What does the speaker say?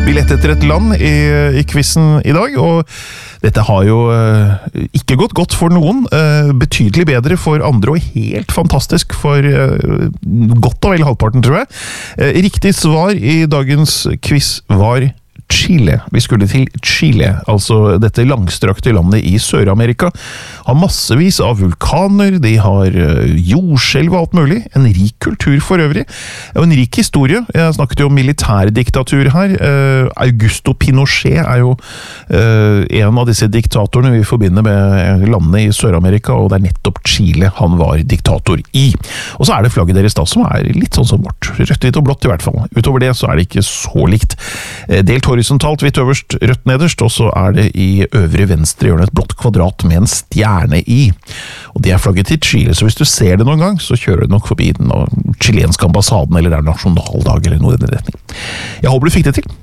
Vi lette etter et land i quizen i dag, og dette har jo ikke gått godt for noen, betydelig bedre for andre og helt fantastisk for godt og vel halvparten, tror jeg. Riktig svar i dagens quiz var Chile. Vi skulle til Chile, altså dette langstrakte landet i Sør-Amerika. Har massevis av vulkaner, de har jordskjelv og alt mulig, en rik kultur for øvrig, og en rik historie. Jeg snakket jo om militærdiktatur her. Augusto Pinochet er jo en av disse diktatorene vi forbinder med landene i Sør-Amerika, og det er nettopp Chile han var diktator i. Og så er det flagget deres da, som er litt sånn som vårt. Rødt, hvitt og blått i hvert fall. Utover det så er det ikke så likt. Delt horisontalt, hvitt øverst, rødt nederst, og så er det i øvre venstre hjørne et blått kvadrat med en stjerne i. Og det er flagget til Chile, så hvis du ser det noen gang, så kjører du nok forbi den chilenske ambassaden, eller det er nasjonaldag, eller noe i den retning. Jeg håper du fikk det til.